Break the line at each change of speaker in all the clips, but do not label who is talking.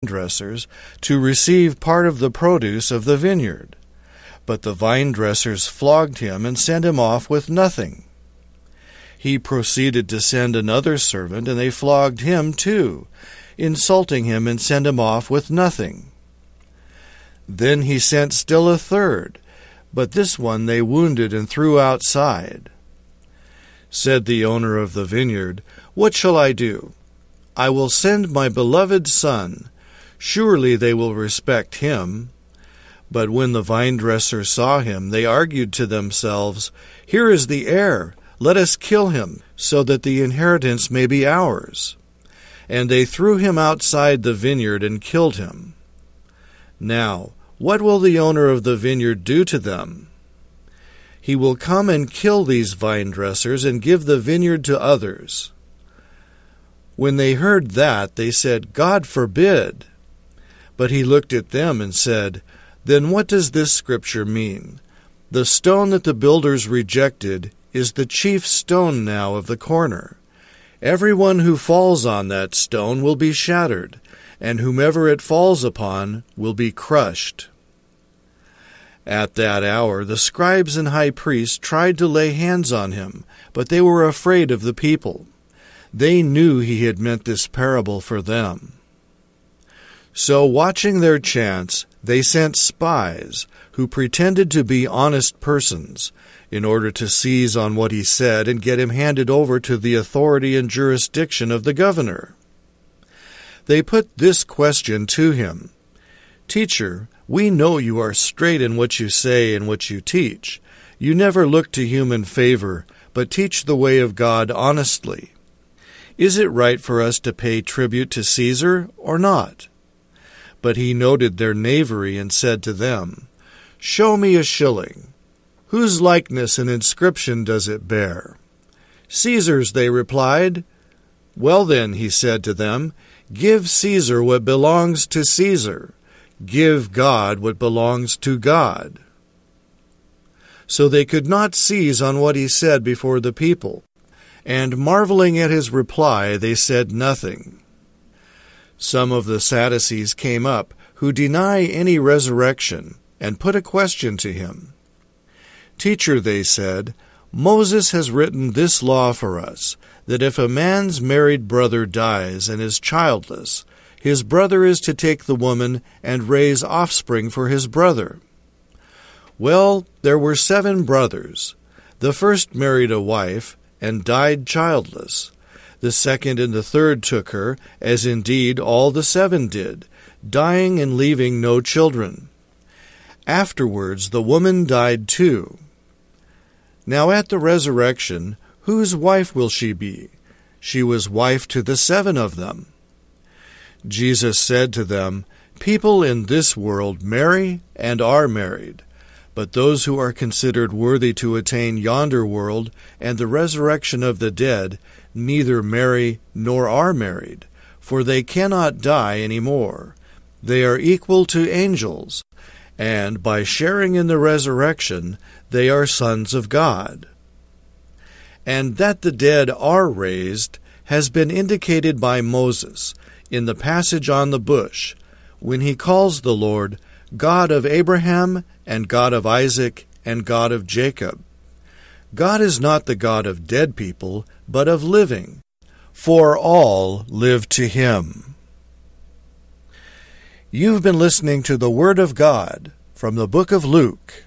vine-dressers to receive part of the produce of the vineyard. But the vine-dressers flogged him and sent him off with nothing. He proceeded to send another servant, and they flogged him too, insulting him, and sent him off with nothing. Then he sent still a third, but this one they wounded and threw outside. Said the owner of the vineyard, "What shall I do? I will send my beloved son. Surely they will respect him." But when the vine-dressers saw him, they argued to themselves, "Here is the heir. Let us kill him, so that the inheritance may be ours." And they threw him outside the vineyard and killed him. Now, what will the owner of the vineyard do to them? He will come and kill these vine-dressers and give the vineyard to others. When they heard that, they said, "God forbid." But he looked at them and said, "Then what does this scripture mean? The stone that the builders rejected is the chief stone now of the corner. Everyone who falls on that stone will be shattered, and whomever it falls upon will be crushed." At that hour the scribes and high priests tried to lay hands on him, but they were afraid of the people. They knew he had meant this parable for them. So, watching their chance, they sent spies who pretended to be honest persons in order to seize on what he said and get him handed over to the authority and jurisdiction of the governor. They put this question to him, "Teacher, we know you are straight in what you say and what you teach. You never look to human favor, but teach the way of God honestly. Is it right for us to pay tribute to Caesar or not?" But he noted their knavery and said to them, "Show me a shilling. Whose likeness and inscription does it bear?" "Caesar's," they replied. "Well then," he said to them, "give Caesar what belongs to Caesar. Give God what belongs to God." So they could not seize on what he said before the people, and marveling at his reply, they said nothing. Some of the Sadducees came up, who deny any resurrection, and put a question to him. "Teacher," they said, "Moses has written this law for us, that if a man's married brother dies and is childless, his brother is to take the woman and raise offspring for his brother. Well, there were 7 brothers. The first married a wife and died childless. The second and the third took her, as indeed all the 7 did, dying and leaving no children. Afterwards the woman died too. Now at the resurrection, whose wife will she be? She was wife to the 7 of them." Jesus said to them, "People in this world marry and are married, but those who are considered worthy to attain yonder world and the resurrection of the dead neither marry nor are married, for they cannot die any more. They are equal to angels, and by sharing in the resurrection, they are sons of God. And that the dead are raised has been indicated by Moses in the passage on the bush, when he calls the Lord God of Abraham and God of Isaac and God of Jacob. God is not the God of dead people, but of living, for all live to him." You've been listening to the Word of God from the book of Luke.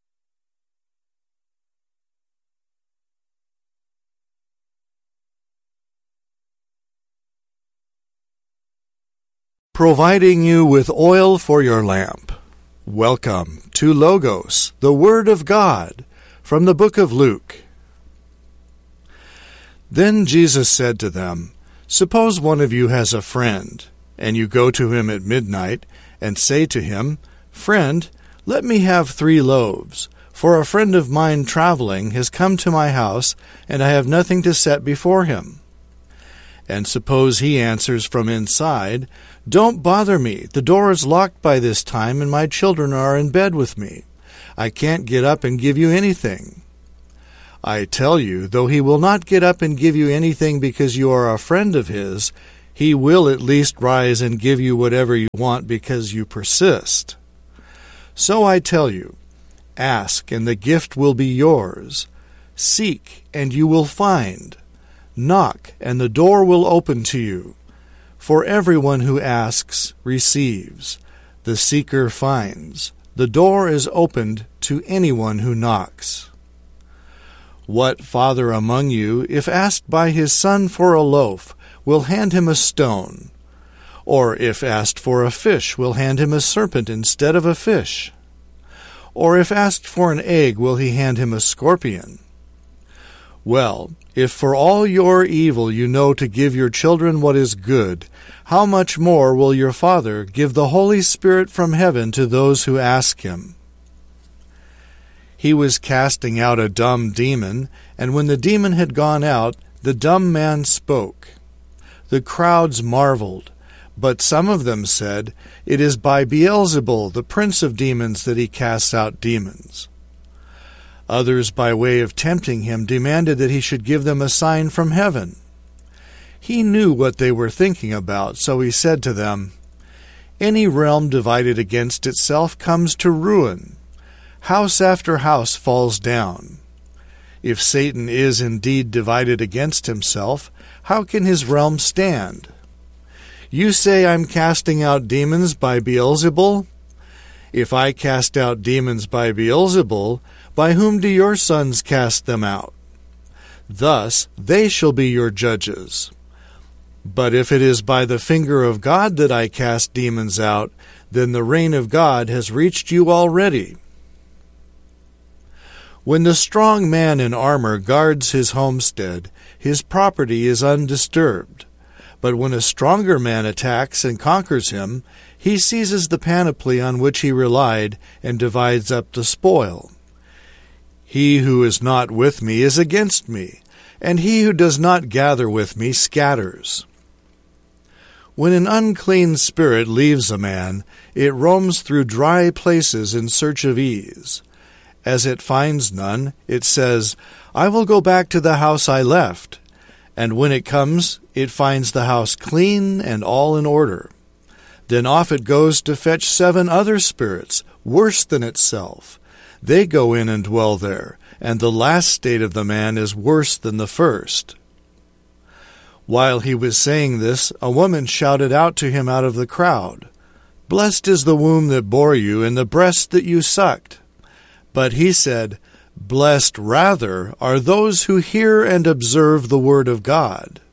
Providing you with oil for your lamp. Welcome to Logos, the Word of God, from the book of Luke. Then Jesus said to them, "Suppose one of you has a friend, and you go to him at midnight and say to him, 'Friend, let me have 3 loaves, for a friend of mine traveling has come to my house, and I have nothing to set before him.' And suppose he answers from inside, 'Don't bother me, the door is locked by this time, and my children are in bed with me. I can't get up and give you anything.' I tell you, though he will not get up and give you anything because you are a friend of his, He will at least rise and give you whatever you want because you persist. So I tell you, ask, and the gift will be yours. Seek, and you will find. Knock, and the door will open to you. For everyone who asks receives. The seeker finds. The door is opened to anyone who knocks. What father among you, if asked by his son for a loaf, will hand him a stone? Or if asked for a fish, will hand him a serpent instead of a fish? Or if asked for an egg, will he hand him a scorpion? Well, if for all your evil you know to give your children what is good, how much more will your Father give the Holy Spirit from heaven to those who ask him? He was casting out a dumb demon, and when the demon had gone out, the dumb man spoke. The crowds marveled, but some of them said, "It is by Beelzebul, the prince of demons, that he casts out demons." Others, by way of tempting him, demanded that he should give them a sign from heaven. He knew what they were thinking about, so he said to them, "Any realm divided against itself comes to ruin. House after house falls down. If Satan is indeed divided against himself, how can his realm stand? You say I'm casting out demons by Beelzebul? If I cast out demons by Beelzebul, by whom do your sons cast them out? Thus they shall be your judges. But if it is by the finger of God that I cast demons out, then the reign of God has reached you already. When the strong man in armor guards his homestead, his property is undisturbed. But when a stronger man attacks and conquers him, he seizes the panoply on which he relied and divides up the spoil. He who is not with me is against me, and he who does not gather with me scatters. When an unclean spirit leaves a man, it roams through dry places in search of ease. As it finds none, it says, "I will go back to the house I left." And when it comes, it finds the house clean and all in order. Then off it goes to fetch 7 other spirits, worse than itself. They go in and dwell there, and the last state of the man is worse than the first. While he was saying this, a woman shouted out to him out of the crowd, "Blessed is the womb that bore you, and the breast that you sucked." But he said, "Blessed rather are those who hear and observe the word of God."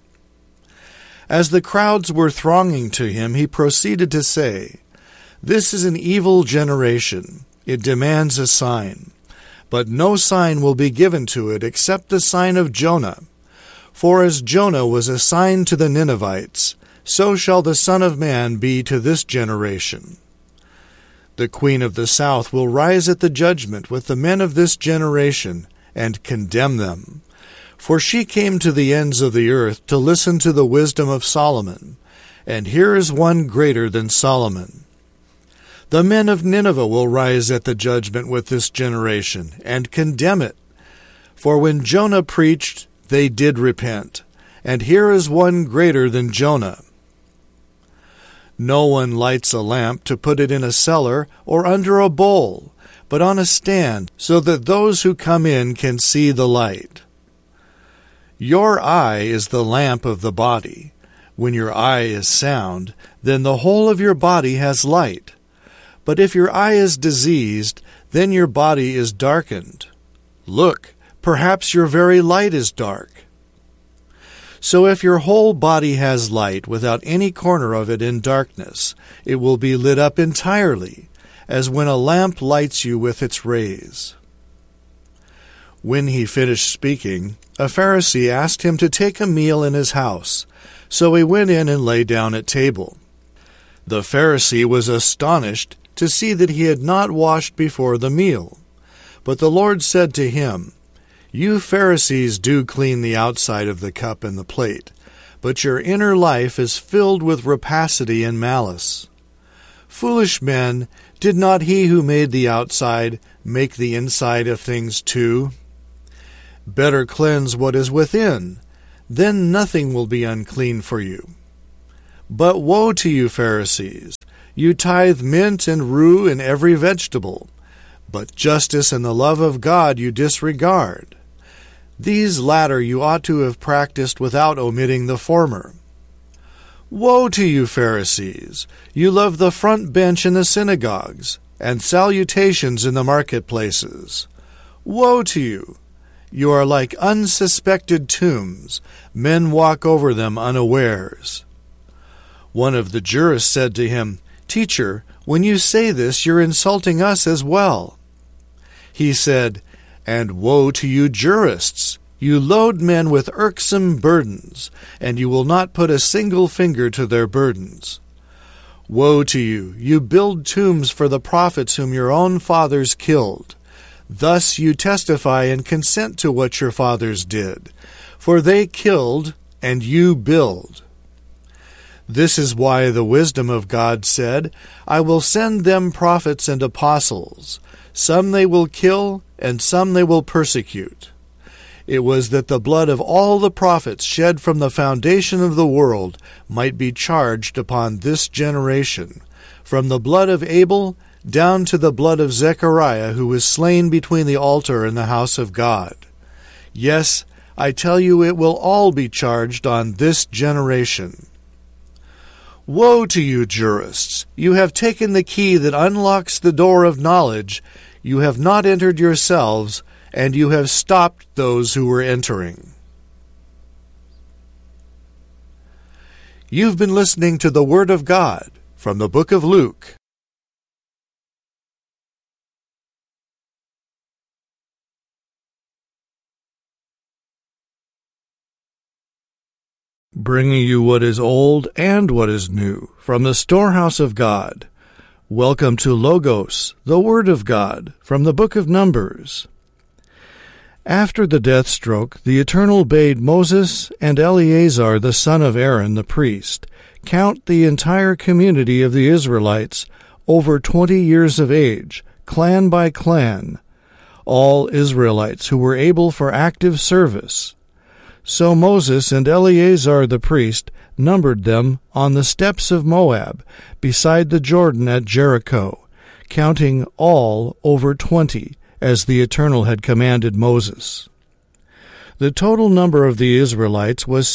As the crowds were thronging to him, he proceeded to say, "This is an evil generation. It demands a sign. But no sign will be given to it except the sign of Jonah. For as Jonah was a sign to the Ninevites, so shall the Son of Man be to this generation. The queen of the south will rise at the judgment with the men of this generation and condemn them. For she came to the ends of the earth to listen to the wisdom of Solomon, and here is one greater than Solomon. The men of Nineveh will rise at the judgment with this generation and condemn it. For when Jonah preached, they did repent, and here is one greater than Jonah. No one lights a lamp to put it in a cellar or under a bowl, but on a stand, so that those who come in can see the light. Your eye is the lamp of the body. When your eye is sound, then the whole of your body has light. But if your eye is diseased, then your body is darkened. Look, perhaps your very light is dark. So if your whole body has light without any corner of it in darkness, it will be lit up entirely, as when a lamp lights you with its rays." When he finished speaking, a Pharisee asked him to take a meal in his house, so he went in and lay down at table. The Pharisee was astonished to see that he had not washed before the meal. But the Lord said to him, "You Pharisees do clean the outside of the cup and the plate, but your inner life is filled with rapacity and malice. Foolish men, did not he who made the outside make the inside of things too? Better cleanse what is within, then nothing will be unclean for you. But woe to you, Pharisees! You tithe mint and rue in every vegetable, but justice and the love of God you disregard. These latter you ought to have practiced without omitting the former. Woe to you, Pharisees! You love the front bench in the synagogues, and salutations in the marketplaces. Woe to you! You are like unsuspected tombs. Men walk over them unawares. One of the jurists said to him, Teacher, when you say this, you're insulting us as well. He said, And woe to you, jurists! You load men with irksome burdens, and you will not put a single finger to their burdens. Woe to you! You build tombs for the prophets whom your own fathers killed. Thus you testify and consent to what your fathers did, for they killed, and you build. This is why the wisdom of God said, I will send them prophets and apostles. Some they will kill, and some they will persecute. It was that the blood of all the prophets shed from the foundation of the world might be charged upon this generation, from the blood of Abel down to the blood of Zechariah, who was slain between the altar and the house of God. Yes, I tell you, it will all be charged on this generation. Woe to you, jurists! You have taken the key that unlocks the door of knowledge. You have not entered yourselves, and you have stopped those who were entering. You've been listening to the Word of God from the book of Luke. Bringing you what is old and what is new from the storehouse of God. Welcome to Logos, the Word of God, from the book of Numbers. After the death stroke, the Eternal bade Moses and Eleazar, the son of Aaron, the priest, count the entire community of the Israelites over 20 years of age, clan by clan, all Israelites who were able for active service. So Moses and Eleazar the priest numbered them on the steppes of Moab, beside the Jordan at Jericho, counting all over 20, as the Eternal had commanded Moses. The total number of the Israelites was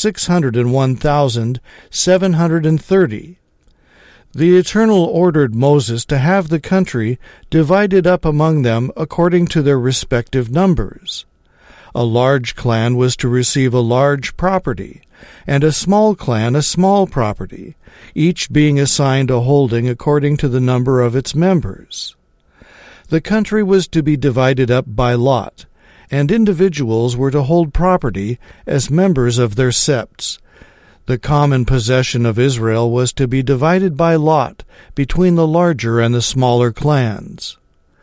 601,730. The Eternal ordered Moses to have the country divided up among them according to their respective numbers. A large clan was to receive a large property, and a small clan a small property, each being assigned a holding according to the number of its members. The country was to be divided up by lot, and individuals were to hold property as members of their septs. The common possession of Israel was to be divided by lot between the larger and the smaller clans.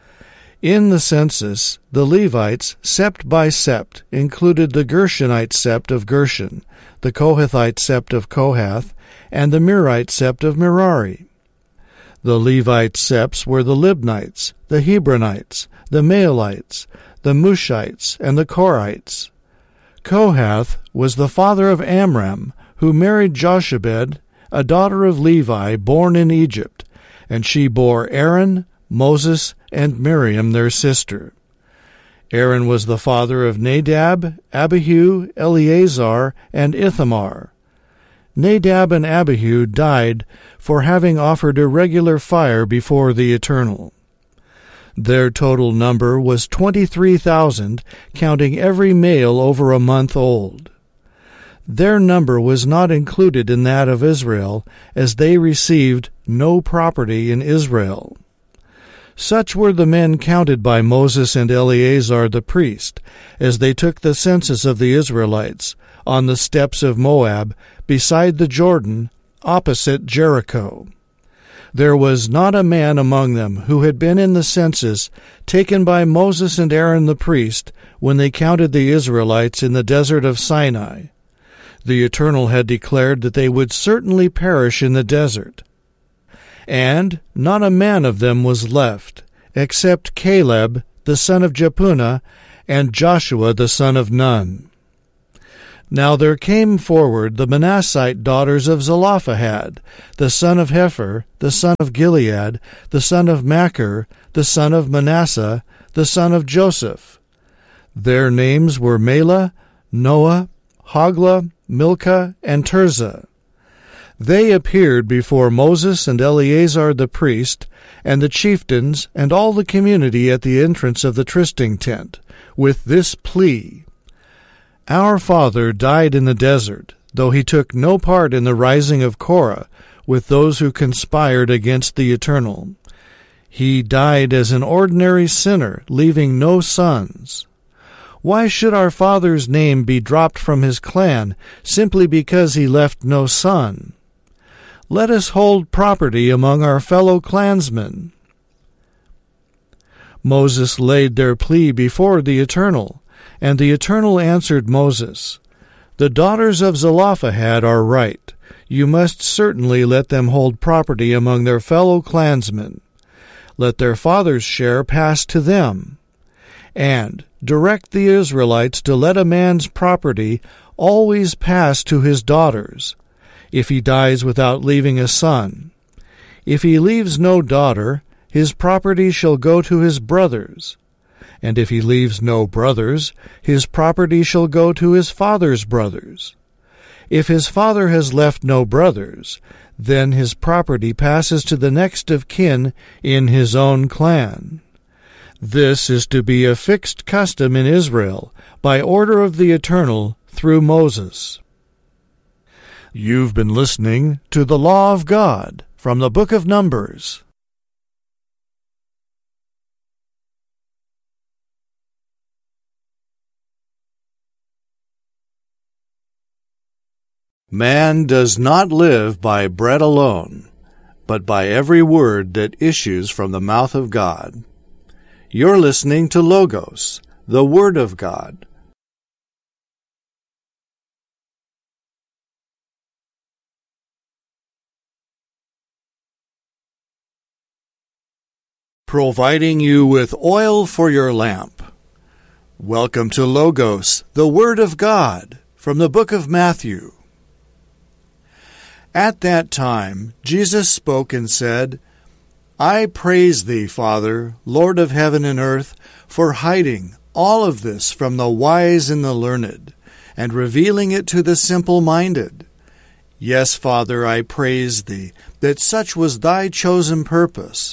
In the census, the Levites, sept by sept, included the Gershonite sept of Gershon, the Kohathite sept of Kohath, and the Merarite sept of Merari. The Levite septs were the Libnites, the Hebronites, the Maalites, the Mushites, and the Korites. Kohath was the father of Amram, who married Jochebed, a daughter of Levi, born in Egypt, and she bore Aaron, Moses, and Miriam their sister. Aaron was the father of Nadab, Abihu, Eleazar, and Ithamar. Nadab and Abihu died for having offered irregular fire before the Eternal. Their total number was 23,000, counting every male over a month old. Their number was not included in that of Israel, as they received no property in Israel. Such were the men counted by Moses and Eleazar the priest, as they took the census of the Israelites, on the steppes of Moab, beside the Jordan, opposite Jericho. There was not a man among them who had been in the census taken by Moses and Aaron the priest when they counted the Israelites in the desert of Sinai. The Eternal had declared that they would certainly perish in the desert. And not a man of them was left, except Caleb the son of Jephunneh and Joshua the son of Nun. Now there came forward the Manassite daughters of Zelophehad, the son of Hepher, the son of Gilead, the son of Machir, the son of Manasseh, the son of Joseph. Their names were Mahlah, Noah, Hoglah, Milcah, and Tirzah. They appeared before Moses and Eleazar the priest, and the chieftains, and all the community at the entrance of the trysting tent, with this plea: Our father died in the desert, though he took no part in the rising of Korah, with those who conspired against the Eternal. He died as an ordinary sinner, leaving no sons. Why should our father's name be dropped from his clan, simply because he left no son? Let us hold property among our fellow clansmen. Moses laid their plea before the Eternal, and the Eternal answered Moses, The daughters of Zelophehad are right. You must certainly let them hold property among their fellow clansmen. Let their father's share pass to them. And direct the Israelites to let a man's property always pass to his daughters, if he dies without leaving a son. If he leaves no daughter, his property shall go to his brothers. And if he leaves no brothers, his property shall go to his father's brothers. If his father has left no brothers, then his property passes to the next of kin in his own clan. This is to be a fixed custom in Israel, by order of the Eternal, through Moses. You've been listening to the Law of God from the Book of Numbers. Man does not live by bread alone, but by every word that issues from the mouth of God. You're listening to Logos, the Word of God. Providing you with oil for your lamp. Welcome to Logos, the Word of God, from the book of Matthew. At that time, Jesus spoke and said, I praise thee, Father, Lord of heaven and earth, for hiding all of this from the wise and the learned, and revealing it to the simple-minded. Yes, Father, I praise thee, that such was thy chosen purpose.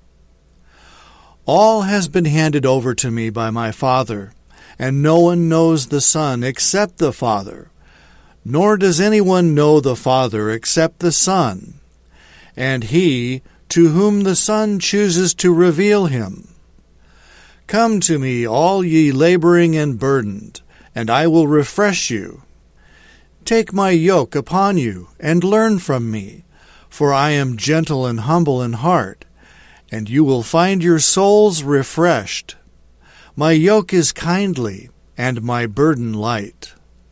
All has been handed over to me by my Father, and no one knows the Son except the Father, nor does anyone know the Father except the Son, and he to whom the Son chooses to reveal him. Come to me, all ye laboring and burdened, and I will refresh you. Take my yoke upon you, and learn from me, for I am gentle and humble in heart, and you will find your souls refreshed. My yoke is kindly, and my burden light.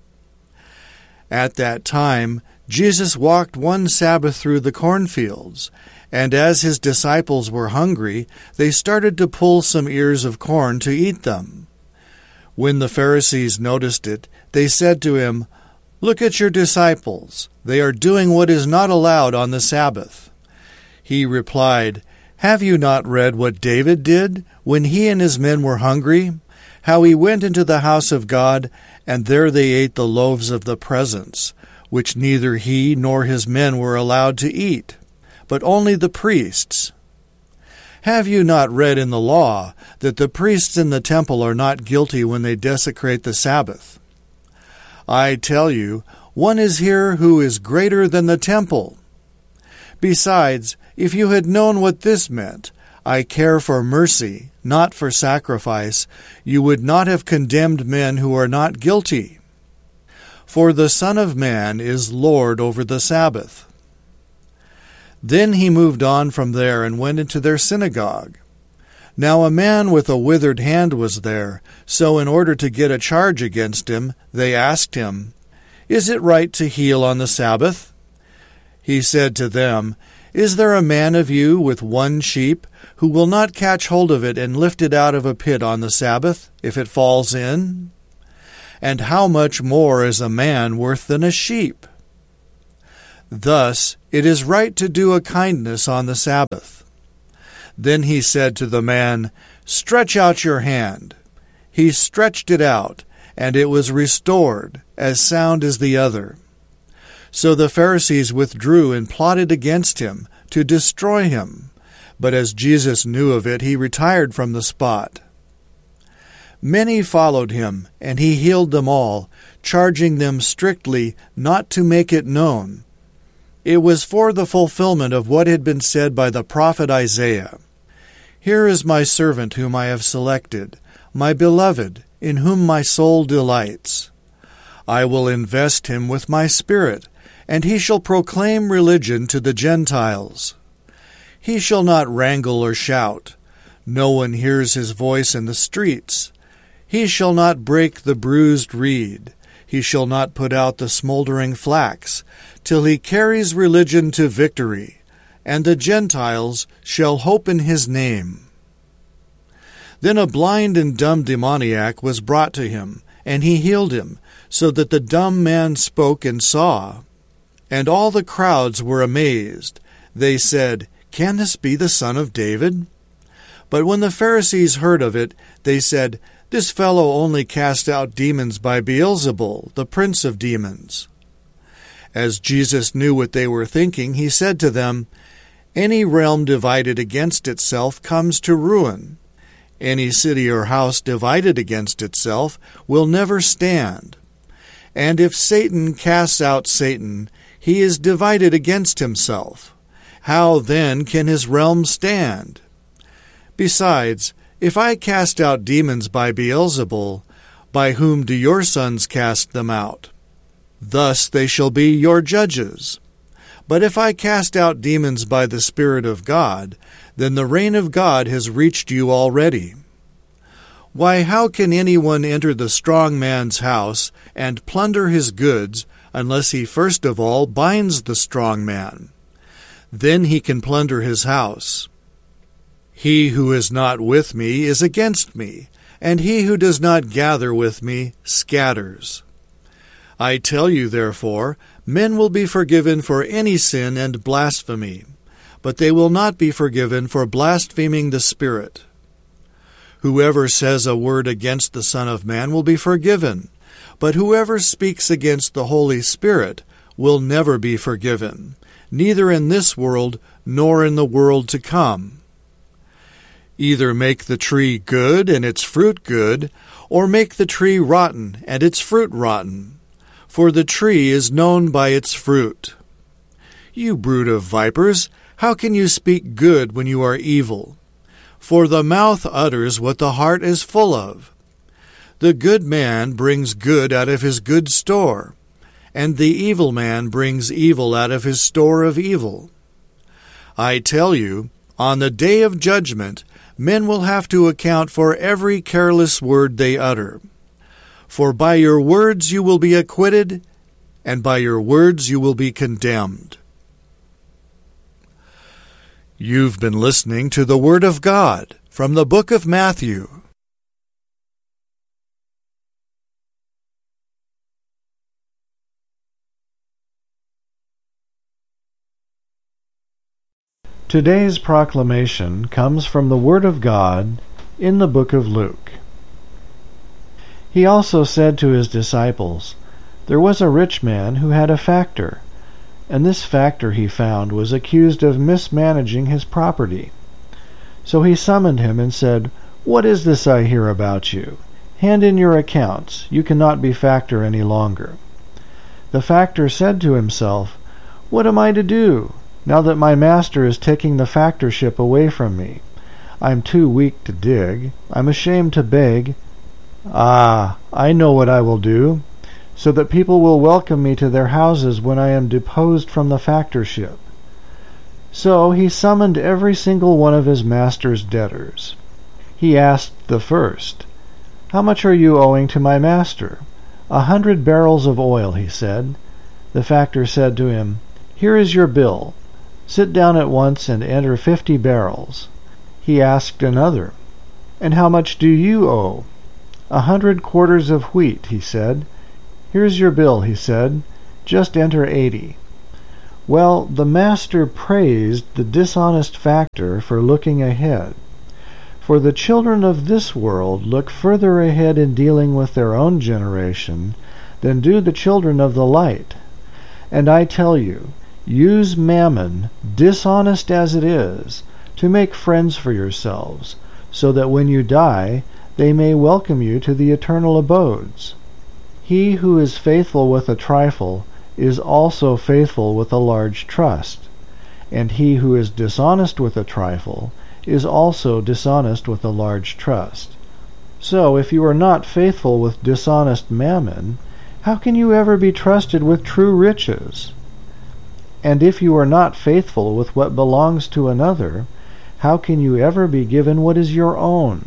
At that time, Jesus walked one Sabbath through the cornfields, and as his disciples were hungry, they started to pull some ears of corn to eat them. When the Pharisees noticed it, they said to him, Look at your disciples. They are doing what is not allowed on the Sabbath. He replied, Have you not read what David did when he and his men were hungry? How he went into the house of God, and there they ate the loaves of the presence, which neither he nor his men were allowed to eat, but only the priests. Have you not read in the law that the priests in the temple are not guilty when they desecrate the Sabbath? I tell you, one is here who is greater than the temple. Besides, if you had known what this meant, I care for mercy, not for sacrifice, you would not have condemned men who are not guilty. For the Son of Man is Lord over the Sabbath. Then he moved on from there and went into their synagogue. Now a man with a withered hand was there, so in order to get a charge against him, they asked him, Is it right to heal on the Sabbath? He said to them, Is there a man of you with one sheep, who will not catch hold of it and lift it out of a pit on the Sabbath, if it falls in? And how much more is a man worth than a sheep? Thus it is right to do a kindness on the Sabbath. Then he said to the man, Stretch out your hand. He stretched it out, and it was restored, as sound as the other. So the Pharisees withdrew and plotted against him, to destroy him. But as Jesus knew of it, he retired from the spot. Many followed him, and he healed them all, charging them strictly not to make it known. It was for the fulfillment of what had been said by the prophet Isaiah. Here is my servant whom I have selected, my beloved, in whom my soul delights. I will invest him with my Spirit, and he shall proclaim religion to the Gentiles. He shall not wrangle or shout. No one hears his voice in the streets. He shall not break the bruised reed. He shall not put out the smoldering flax, till he carries religion to victory, and the Gentiles shall hope in his name. Then a blind and dumb demoniac was brought to him, and he healed him, so that the dumb man spoke and saw. And all the crowds were amazed. They said, Can this be the son of David? But when the Pharisees heard of it, they said, This fellow only cast out demons by Beelzebul, the prince of demons. As Jesus knew what they were thinking, he said to them, Any realm divided against itself comes to ruin. Any city or house divided against itself will never stand. And if Satan casts out Satan, he is divided against himself. How then can his realm stand? Besides, if I cast out demons by Beelzebul, by whom do your sons cast them out? Thus they shall be your judges. But if I cast out demons by the Spirit of God, then the reign of God has reached you already. Why, how can anyone enter the strong man's house and plunder his goods, unless he first of all binds the strong man? Then he can plunder his house. He who is not with me is against me, and he who does not gather with me scatters. I tell you, therefore, men will be forgiven for any sin and blasphemy, but they will not be forgiven for blaspheming the Spirit. Whoever says a word against the Son of Man will be forgiven, but whoever speaks against the Holy Spirit will never be forgiven, neither in this world nor in the world to come. Either make the tree good and its fruit good, or make the tree rotten and its fruit rotten. For the tree is known by its fruit. You brood of vipers, how can you speak good when you are evil? For the mouth utters what the heart is full of. The good man brings good out of his good store, and the evil man brings evil out of his store of evil. I tell you, on the day of judgment, men will have to account for every careless word they utter. For by your words you will be acquitted, and by your words you will be condemned. You've been listening to the Word of God from the book of Matthew.
Today's proclamation comes from the Word of God in the book of Luke. He also said to his disciples, There was a rich man who had a factor, and this factor he found was accused of mismanaging his property. So he summoned him and said, What is this I hear about you? Hand in your accounts. You cannot be factor any longer. The factor said to himself, What am I to do, now that my master is taking the factorship away from me? I'm too weak to dig. I'm ashamed to beg. I know what I will do, so that people will welcome me to their houses when I am deposed from the factorship. So he summoned every single one of his master's debtors. He asked the first, How much are you owing to my master? 100 barrels of oil, he said. The factor said to him, Here is your bill. Sit down at once and enter 50 barrels. He asked another, And how much do you owe? 100 quarters of wheat, he said. Here's your bill, he said. Just enter 80. Well, the master praised the dishonest factor for looking ahead. For the children of this world look further ahead in dealing with their own generation than do the children of the light. And I tell you, use mammon, dishonest as it is, to make friends for yourselves, so that when you die, they may welcome you to the eternal abodes. He who is faithful with a trifle is also faithful with a large trust, and he who is dishonest with a trifle is also dishonest with a large trust. So, if you are not faithful with dishonest mammon, how can you ever be trusted with true riches? And if you are not faithful with what belongs to another, how can you ever be given what is your own?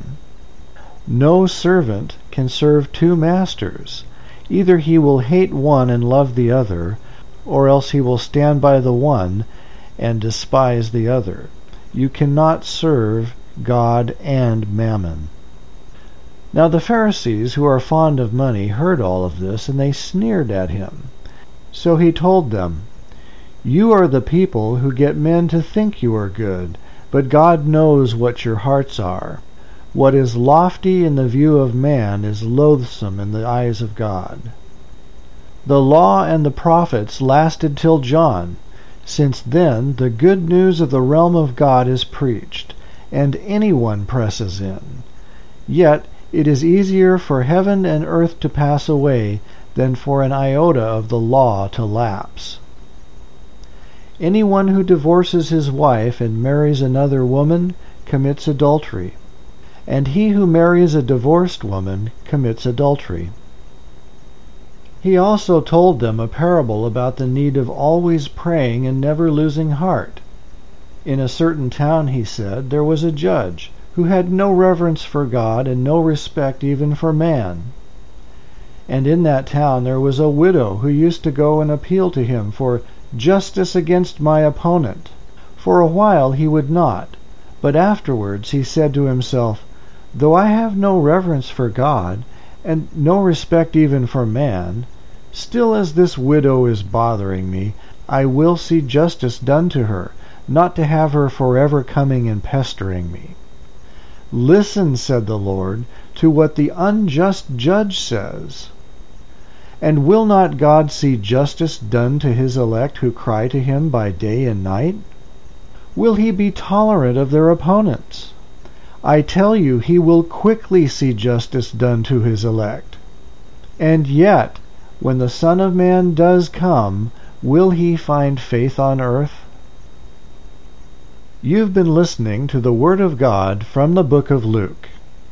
No servant can serve two masters. Either he will hate one and love the other, or else he will stand by the one and despise the other. You cannot serve God and mammon. Now the Pharisees, who are fond of money, heard all of this, and they sneered at him. So he told them, "You are the people who get men to think you are good, but God knows what your hearts are. What is lofty in the view of man is loathsome in the eyes of God. The law and the prophets lasted till John. Since then the good news of the realm of God is preached, and anyone presses in. Yet it is easier for heaven and earth to pass away than for an iota of the law to lapse. Anyone who divorces his wife and marries another woman commits adultery, and he who marries a divorced woman commits adultery." He also told them a parable about the need of always praying and never losing heart. In a certain town, he said, there was a judge who had no reverence for God and no respect even for man. And in that town there was a widow who used to go and appeal to him for justice against my opponent. For a while he would not, but afterwards he said to himself, "Though I have no reverence for God, and no respect even for man, still as this widow is bothering me, I will see justice done to her, not to have her forever coming and pestering me." "Listen," said the Lord, "to what the unjust judge says. And will not God see justice done to his elect who cry to him by day and night? Will he be tolerant of their opponents? I tell you, he will quickly see justice done to his elect. And yet, when the Son of Man does come, will he find faith on earth?" You've been listening to the Word of God from the book of Luke.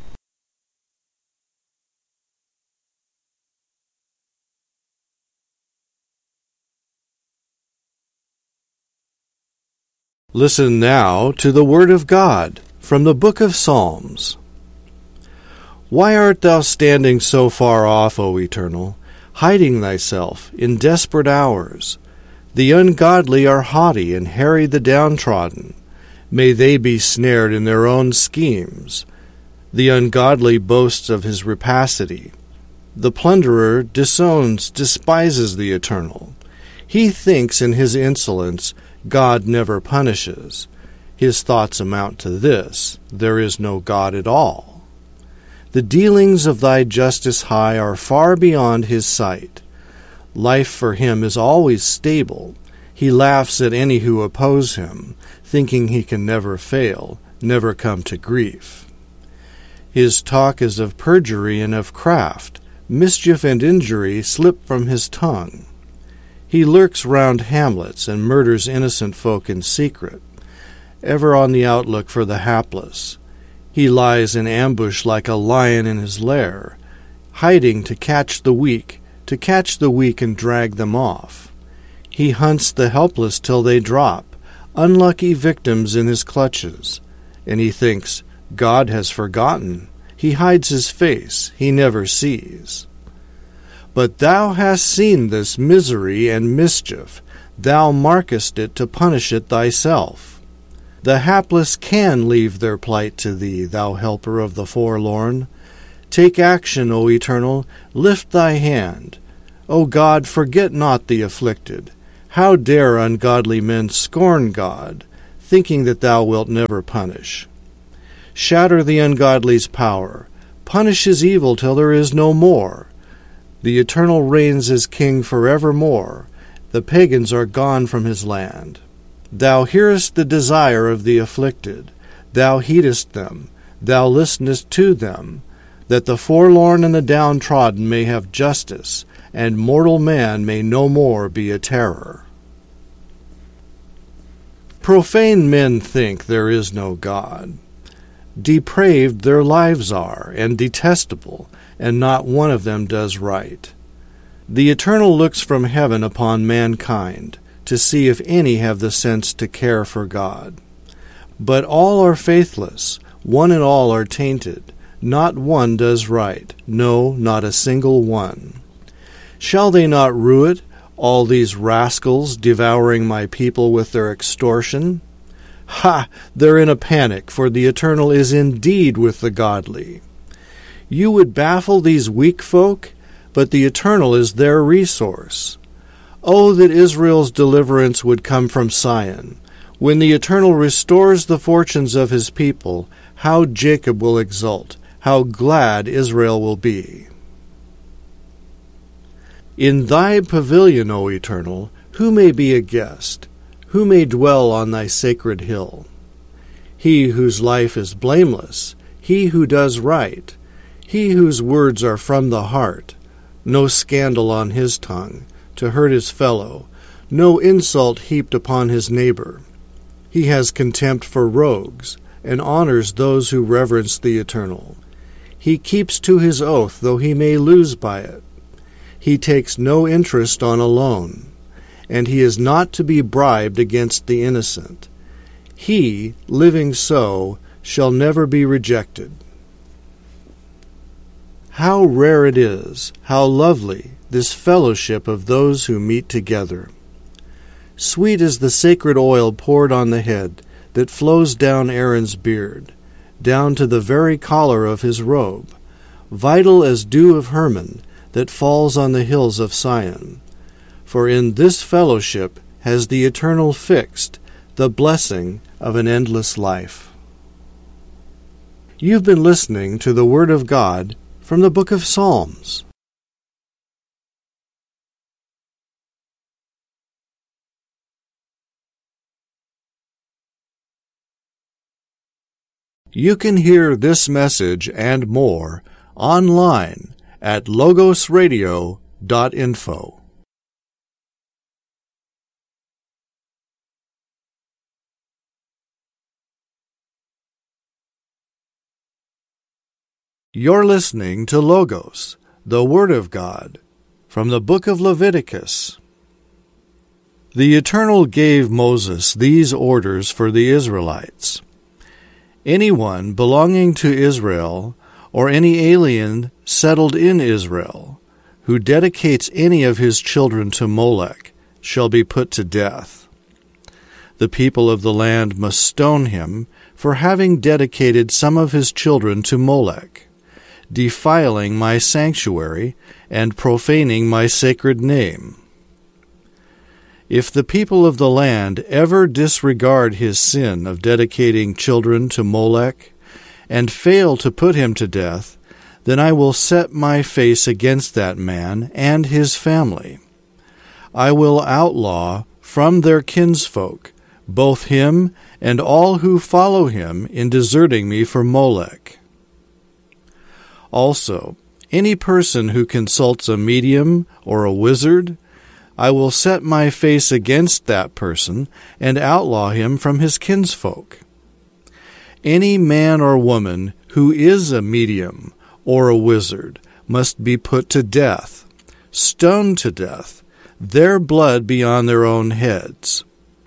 Listen now to the Word of God from the book of Psalms. Why art thou standing so far off, O Eternal, hiding thyself in desperate hours? The ungodly are haughty and harry the downtrodden. May they be snared in their own schemes. The ungodly boasts of his rapacity. The plunderer disowns, despises the Eternal. He thinks in his insolence, God never punishes. His thoughts amount to this: there is no God at all. The dealings of thy justice high are far beyond his sight. Life for him is always stable. He laughs at any who oppose him, thinking he can never fail, never come to grief. His talk is of perjury and of craft. Mischief and injury slip from his tongue. He lurks round hamlets and murders innocent folk in secret, ever on the outlook for the hapless. He lies in ambush like a lion in his lair, hiding to catch the weak and drag them off. He hunts the helpless till they drop, unlucky victims in his clutches, and he thinks, God has forgotten. He hides his face, he never sees. But thou hast seen this misery and mischief, thou markest it to punish it thyself. The hapless can leave their plight to thee, thou helper of the forlorn. Take action, O Eternal, lift thy hand. O God, forget not the afflicted. How dare ungodly men scorn God, thinking that thou wilt never punish? Shatter the ungodly's power. Punish his evil till there is no more. The Eternal reigns as king forevermore. The pagans are gone from his land. Thou hearest the desire of the afflicted. Thou heedest them. Thou listenest to them, that the forlorn and the downtrodden may have justice, and mortal man may no more be a terror. Profane men think there is no God. Depraved their lives are, and detestable, and not one of them does right. The Eternal looks from heaven upon mankind, to see if any have the sense to care for God. But all are faithless, one and all are tainted, not one does right, no, not a single one. Shall they not rue it, all these rascals devouring my people with their extortion? Ha! They're in a panic, for the Eternal is indeed with the godly. You would baffle these weak folk, but the Eternal is their resource. Oh, that Israel's deliverance would come from Zion. When the Eternal restores the fortunes of his people, how Jacob will exult, how glad Israel will be. In thy pavilion, O Eternal, who may be a guest? Who may dwell on thy sacred hill? He whose life is blameless, he who does right, he whose words are from the heart, no scandal on his tongue, to hurt his fellow, no insult heaped upon his neighbor. He has contempt for rogues, and honors those who reverence the Eternal. He keeps to his oath, though he may lose by it. He takes no interest on a loan, and he is not to be bribed against the innocent. He, living so, shall never be rejected. How rare it is, how lovely, this fellowship of those who meet together. Sweet is the sacred oil poured on the head, that flows down Aaron's beard, down to the very collar of his robe, vital as dew of Hermon, that falls on the hills of Sion. For in this fellowship has the Eternal fixed the blessing of an endless life. You've been listening to the Word of God from the Book of Psalms. You can hear this message and more online at logosradio.info. You're listening to Logos, the Word of God, from the book of Leviticus. The Eternal gave Moses these orders for the Israelites. Anyone belonging to Israel, or any alien settled in Israel, who dedicates any of his children to Molech, shall be put to death. The people of the land must stone him for having dedicated some of his children to Molech, defiling my sanctuary and profaning my sacred name. If the people of the land ever disregard his sin of dedicating children to Molech, and fail to put him to death, then I will set my face against that man and his family. I will outlaw from their kinsfolk both him and all who follow him in deserting me for Molech. Also, any person who consults a medium or a wizard, I will set my face against that person and outlaw him from his kinsfolk. Any man or woman who is a medium or a wizard must be put to death, stoned to death, their blood be on their own heads.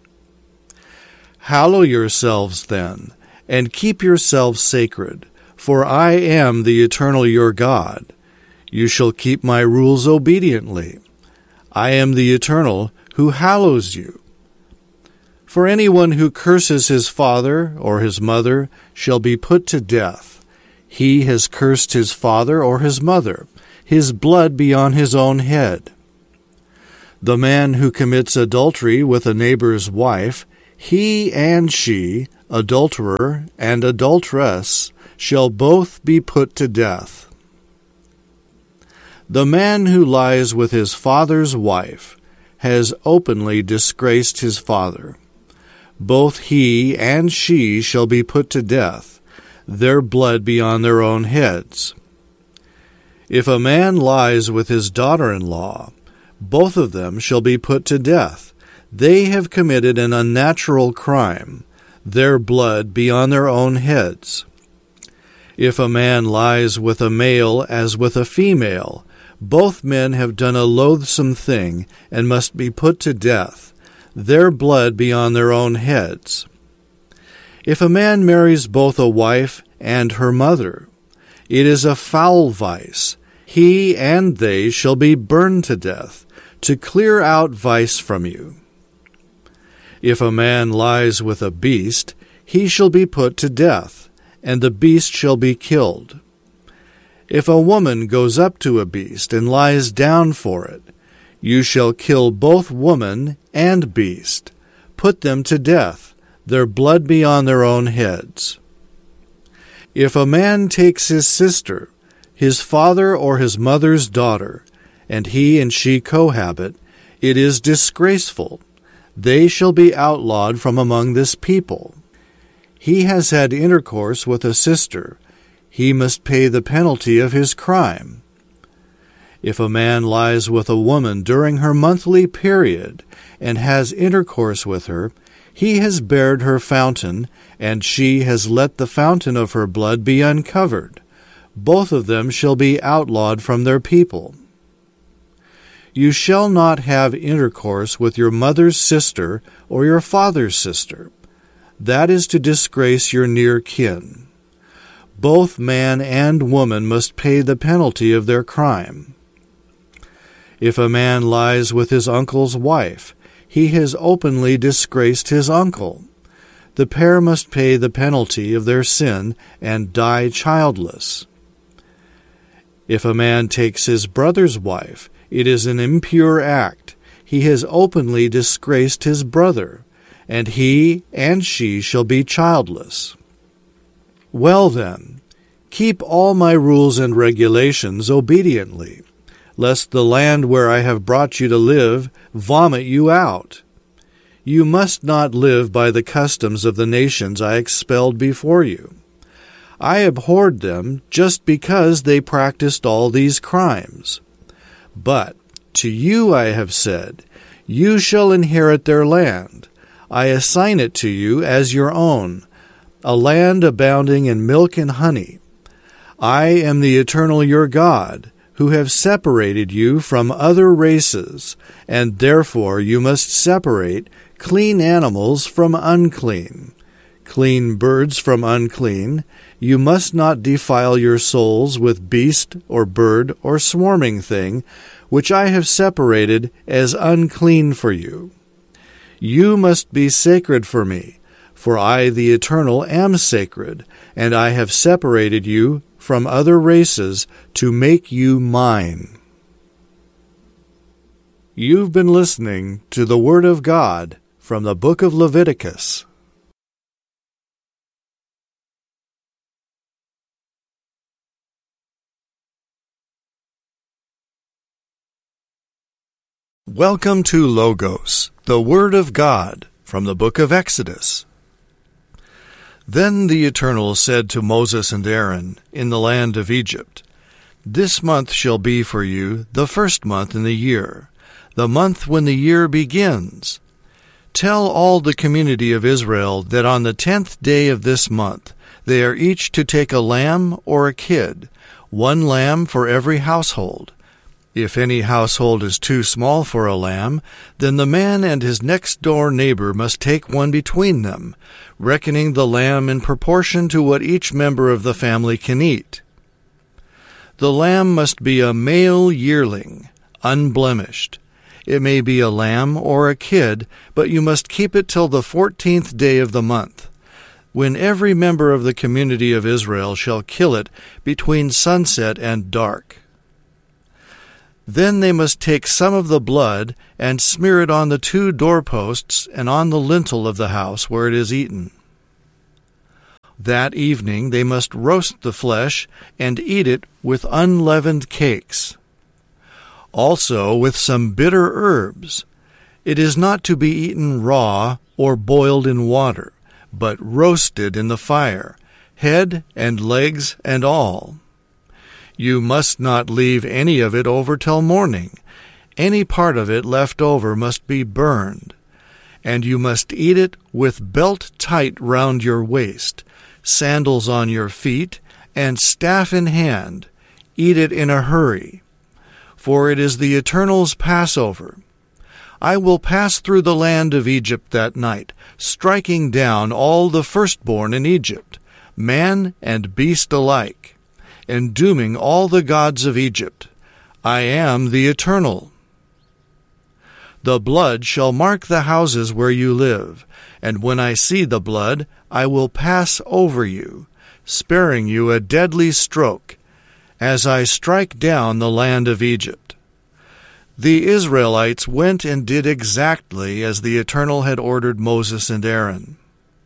Hallow yourselves then, and keep yourselves sacred, for I am the Eternal your God. You shall keep my rules obediently. I am the Eternal who hallows you. For anyone who curses his father or his mother shall be put to death. he has cursed his father or his mother. His blood be on his own head. The man who commits adultery with a neighbor's wife, he and she, adulterer and adulteress, shall both be put to death. The man who lies with his father's wife has openly disgraced his father. Both he and she shall be put to death, their blood be on their own heads. If a man lies with his daughter-in-law, both of them shall be put to death. They have committed an unnatural crime, their blood be on their own heads. If a man lies with a male as with a female, both men have done a loathsome thing and must be put to death, their blood be on their own heads. If a man marries both a wife and her mother, it is a foul vice. He and they shall be burned to death, to clear out vice from you. If a man lies with a beast, he shall be put to death, and the beast shall be killed. If a woman goes up to a beast and lies down for it, you shall kill both woman and beast. Put them to death, their blood be on their own heads. If a man takes his sister, his father or his mother's daughter, and he and she cohabit, it is disgraceful. They shall be outlawed from among this people. He has had intercourse with a sister. He must pay the penalty of his crime. If a man lies with a woman during her monthly period and has intercourse with her, he has bared her fountain, and she has let the fountain of her blood be uncovered. Both of them shall be outlawed from their people. You shall not have intercourse with your mother's sister or your father's sister. That is to disgrace your near kin. Both man and woman must pay the penalty of their crime. If a man lies with his uncle's wife, he has openly disgraced his uncle. The pair must pay the penalty of their sin and die childless. If a man takes his brother's wife, it is an impure act. He has openly disgraced his brother, and he and she shall be childless. Well then, keep all my rules and regulations obediently, lest the land where I have brought you to live vomit you out. You must not live by the customs of the nations I expelled before you. I abhorred them just because they practiced all these crimes. But to you I have said, you shall inherit their land. I assign it to you as your own, a land abounding in milk and honey. I am the eternal your God, who have separated you from other races, and therefore you must separate clean animals from unclean, clean birds from unclean. You must not defile your souls with beast or bird or swarming thing, which I have separated as unclean for you. You must be sacred for me, for I, the Eternal, am sacred, and I have separated you from other races to make you mine. You've been listening to the Word of God from the book of Leviticus. Welcome to Logos, the Word of God, from the book of Exodus. Then the Eternal said to Moses and Aaron in the land of Egypt, This month shall be for you the first month in the year, the month when the year begins. Tell all the community of Israel that on the 10th day of this month they are each to take a lamb or a kid, one lamb for every household. If any household is too small for a lamb, then the man and his next-door neighbor must take one between them, reckoning the lamb in proportion to what each member of the family can eat. The lamb must be a male yearling, unblemished. It may be a lamb or a kid, but you must keep it till the 14th day of the month. when every member of the community of Israel shall kill it between sunset and dark. Then they must take some of the blood and smear it on the 2 doorposts and on the lintel of the house where it is eaten. That evening they must roast the flesh and eat it with unleavened cakes, also with some bitter herbs. It is not to be eaten raw or boiled in water, but roasted in the fire, head and legs and all. You must not leave any of it over till morning. Any part of it left over must be burned. And you must eat it with belt tight round your waist, sandals on your feet, and staff in hand. Eat it in a hurry. For it is the Eternal's Passover. I will pass through the land of Egypt that night, striking down all the firstborn in Egypt, man and beast alike, and dooming all the gods of Egypt. I am the Eternal. The blood shall mark the houses where you live, and when I see the blood, I will pass over you, sparing you a deadly stroke, as I strike down the land of Egypt. The Israelites went and did exactly as the Eternal had ordered Moses and Aaron.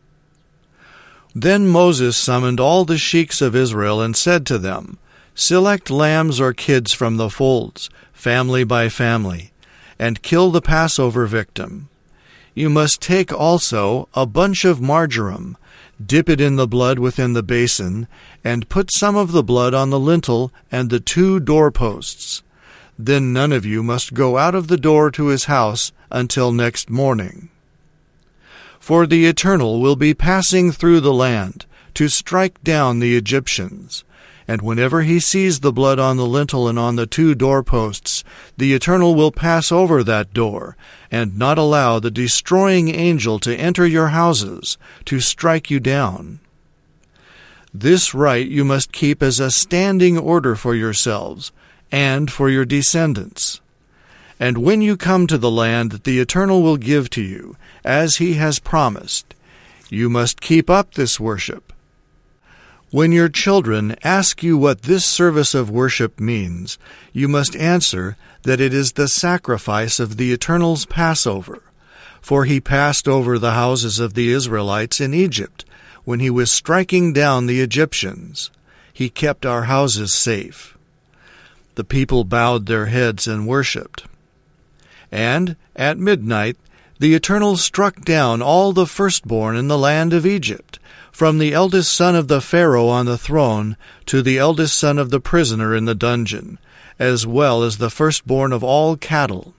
Then Moses summoned all the sheiks of Israel and said to them, Select lambs or kids from the folds, family by family, and kill the Passover victim. You must take also a bunch of marjoram, dip it in the blood within the basin, and put some of the blood on the lintel and the 2 doorposts. Then none of you must go out of the door to his house until next morning. For the Eternal will be passing through the land to strike down the Egyptians. And whenever he sees the blood on the lintel and on the 2 doorposts, the Eternal will pass over that door, and not allow the destroying angel to enter your houses, to strike you down. This rite you must keep as a standing order for yourselves, and for your descendants. And when you come to the land that the Eternal will give to you, as he has promised, you must keep up this worship. When your children ask you what this service of worship means, you must answer that it is the sacrifice of the Eternal's Passover, for he passed over the houses of the Israelites in Egypt when he was striking down the Egyptians. He kept our houses safe. The people bowed their heads and worshipped. And at midnight the Eternal struck down all the firstborn in the land of Egypt, from the eldest son of the Pharaoh on the throne to the eldest son of the prisoner in the dungeon, as well as the firstborn of all cattle.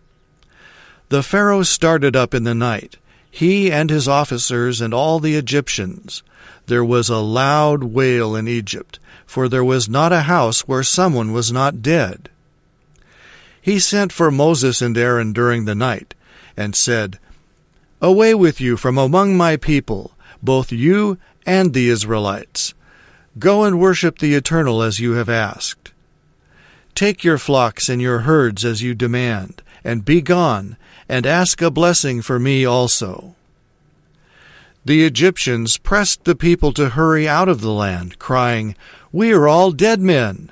The Pharaoh started up in the night, he and his officers and all the Egyptians. There was a loud wail in Egypt, for there was not a house where someone was not dead. He sent for Moses and Aaron during the night, and said, Away with you from among my people, both you and the Israelites. Go and worship the Eternal as you have asked. Take your flocks and your herds as you demand, and be gone, and ask a blessing for me also. The Egyptians pressed the people to hurry out of the land, crying, We are all dead men.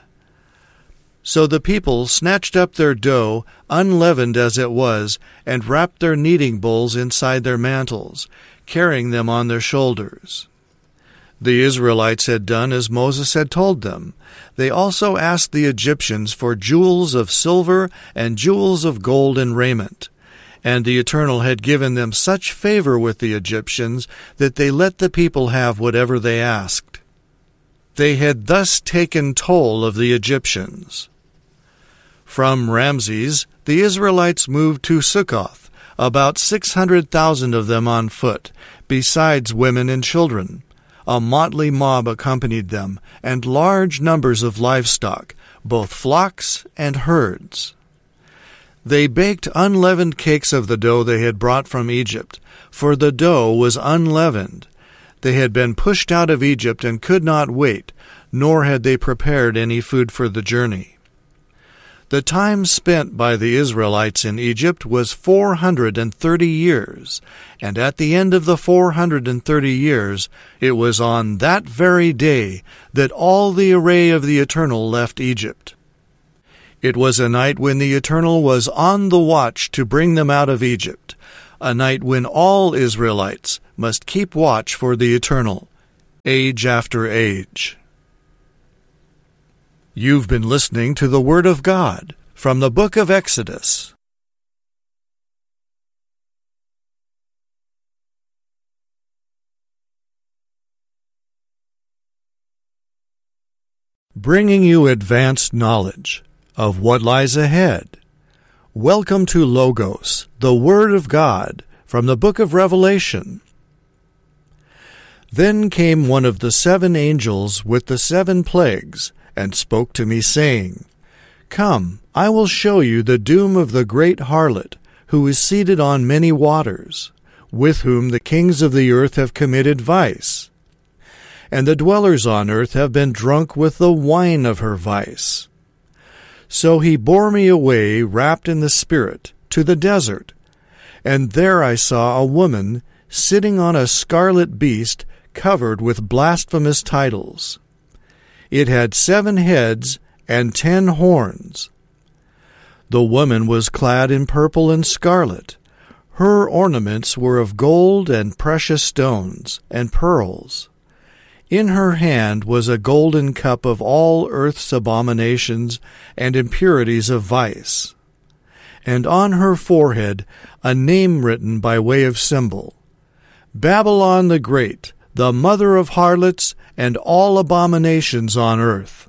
So the people snatched up their dough, unleavened as it was, and wrapped their kneading bowls inside their mantles, carrying them on their shoulders. The Israelites had done as Moses had told them. They also asked the Egyptians for jewels of silver and jewels of gold and raiment. And the Eternal had given them such favor with the Egyptians that they let the people have whatever they asked. They had thus taken toll of the Egyptians. From Ramses, the Israelites moved to Sukkoth, about 600,000 of them on foot, besides women and children. A motley mob accompanied them, and large numbers of livestock, both flocks and herds. They baked unleavened cakes of the dough they had brought from Egypt, for the dough was unleavened. They had been pushed out of Egypt and could not wait, nor had they prepared any food for the journey. The time spent by the Israelites in Egypt was 430 years, and at the end of the 430 years, it was on that very day that all the array of the Eternal left Egypt. It was a night when the Eternal was on the watch to bring them out of Egypt, a night when all Israelites must keep watch for the Eternal, age after age. You've been listening to the Word of God from the book of Exodus. Bringing you advanced knowledge of what lies ahead. Welcome to Logos, the Word of God from the book of Revelation. Then came one of the 7 angels with the 7 plagues, and spoke to me, saying, Come, I will show you the doom of the great harlot, who is seated on many waters, with whom the kings of the earth have committed vice. And the dwellers on earth have been drunk with the wine of her vice. So he bore me away, wrapped in the Spirit, to the desert, and there I saw a woman sitting on a scarlet beast covered with blasphemous titles. It had 7 heads and 10 horns. The woman was clad in purple and scarlet. Her ornaments were of gold and precious stones and pearls. In her hand was a golden cup of all earth's abominations and impurities of vice, and on her forehead a name written by way of symbol, Babylon the Great, the mother of harlots and all abominations on earth.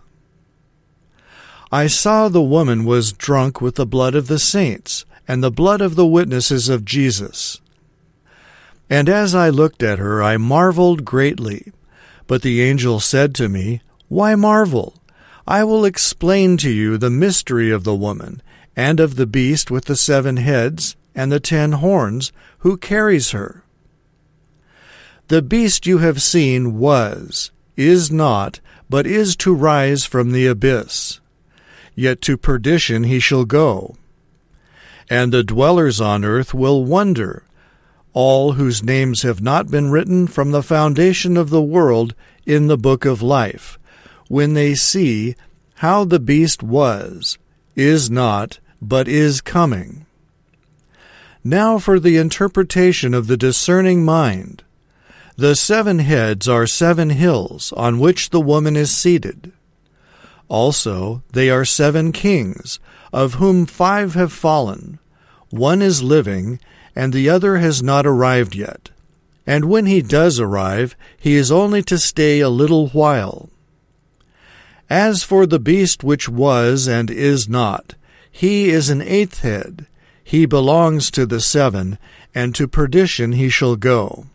I saw the woman was drunk with the blood of the saints and the blood of the witnesses of Jesus. And as I looked at her, I marveled greatly. But the angel said to me, Why marvel? I will explain to you the mystery of the woman, and of the beast with the 7 heads and the 10 horns, who carries her. The beast you have seen is not, but is to rise from the abyss. Yet to perdition he shall go. And the dwellers on earth will wonder, all whose names have not been written from the foundation of the world in the book of life, when they see how the beast is not, but is coming. Now for the interpretation of the discerning mind. The 7 heads are 7 hills on which the woman is seated. Also they are 7 kings, of whom 5 have fallen. One is living, and the other has not arrived yet. And when he does arrive, he is only to stay a little while. As for the beast which was and is not, he is an 8th head. He belongs to the 7, and to perdition he shall go.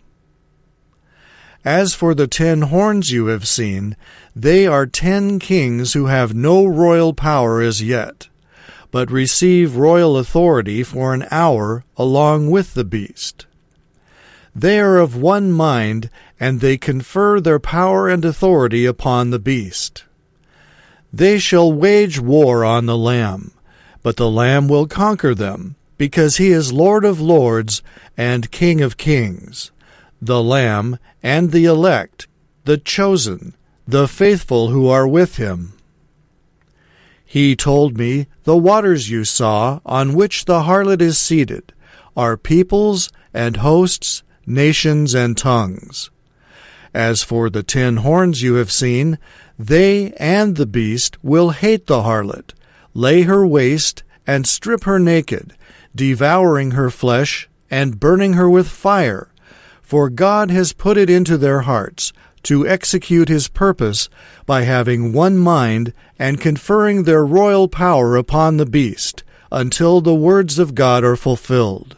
As for the 10 horns you have seen, they are 10 kings who have no royal power as yet, but receive royal authority for an hour along with the beast. They are of one mind, and they confer their power and authority upon the beast. They shall wage war on the Lamb, but the Lamb will conquer them, because he is Lord of lords and King of kings. The Lamb and the elect, the chosen, the faithful who are with him. He told me, The waters you saw, on which the harlot is seated, are peoples and hosts, nations and tongues. As for the 10 horns you have seen, they and the beast will hate the harlot, lay her waste, and strip her naked, devouring her flesh, and burning her with fire. For God has put it into their hearts to execute his purpose by having one mind and conferring their royal power upon the beast, until the words of God are fulfilled.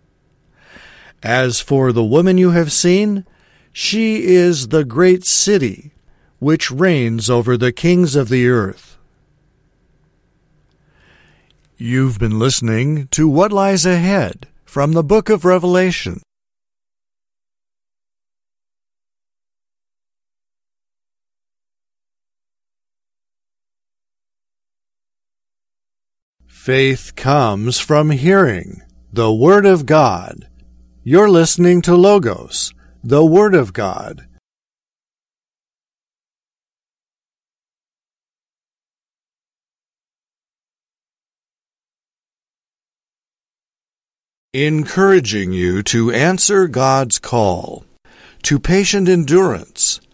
As for the woman you have seen, she is the great city, which reigns over the kings of the earth. You've been listening to What Lies Ahead from the book of Revelation. Faith comes from hearing the Word of God. You're listening to Logos, the Word of God. Encouraging you to answer God's call to patient endurance